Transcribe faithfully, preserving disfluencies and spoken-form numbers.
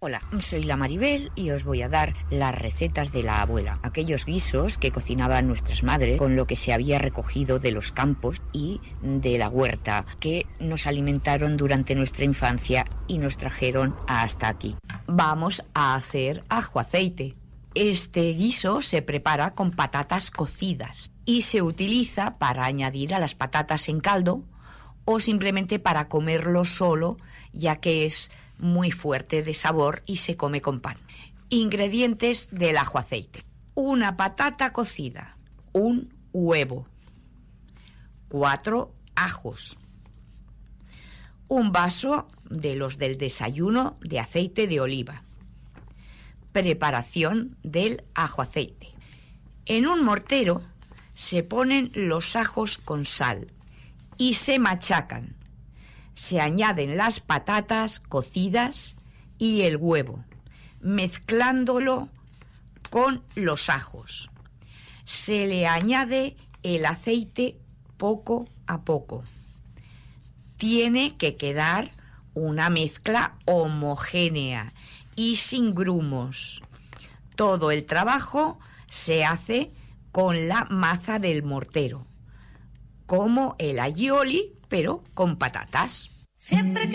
Hola, soy la Maribel y os voy a dar las recetas de la abuela. Aquellos guisos que cocinaban nuestras madres con lo que se había recogido de los campos y de la huerta, que nos alimentaron durante nuestra infancia y nos trajeron hasta aquí. Vamos a hacer ajo aceite. Este guiso se prepara con patatas cocidas y se utiliza para añadir a las patatas en caldo o simplemente para comerlo solo, ya que es muy fuerte de sabor y se come con pan. Ingredientes del ajo aceite: una patata cocida, un huevo, cuatro ajos, un vaso de los del desayuno de aceite de oliva. Preparación del ajo aceite: en un mortero se ponen los ajos con sal y se machacan. Se añaden las patatas cocidas y el huevo, mezclándolo con los ajos. Se le añade el aceite poco a poco. Tiene que quedar una mezcla homogénea y sin grumos. Todo el trabajo se hace con la maza del mortero, como el aioli, pero con patatas. Siempre